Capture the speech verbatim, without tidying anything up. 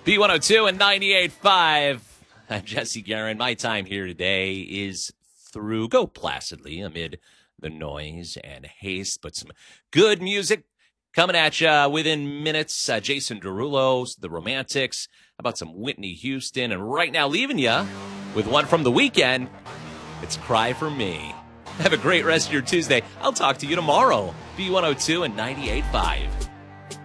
B one oh two and ninety-eight point five. I'm Jesse Guerin. My time here today is through. Go placidly amid the noise and haste, but some good music coming at you within minutes. Uh, Jason Derulo, The Romantics, how about some Whitney Houston, and right now leaving you with one from The Weeknd. It's Cry for Me. Have a great rest of your Tuesday. I'll talk to you tomorrow. B one oh two and ninety-eight point five.